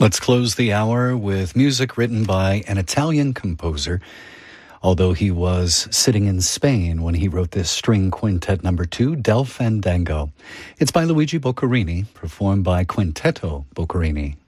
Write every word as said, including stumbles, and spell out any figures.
Let's close the hour with music written by an Italian composer, although he was sitting in Spain when he wrote this string quintet number two, Del Fandango. It's by Luigi Boccherini, performed by Quintetto Boccherini.